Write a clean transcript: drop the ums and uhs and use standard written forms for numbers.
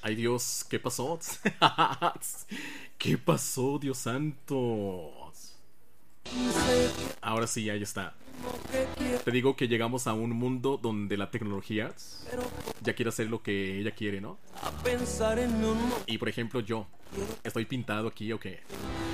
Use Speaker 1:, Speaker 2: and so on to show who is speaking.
Speaker 1: Ay Dios, ¿qué pasó? ¿Qué pasó, Dios santo? Ahora sí, ahí está. Te digo que llegamos a un mundo donde la tecnología ya quiere hacer lo que ella quiere, ¿no? Y por ejemplo yo, ¿estoy pintado aquí o qué?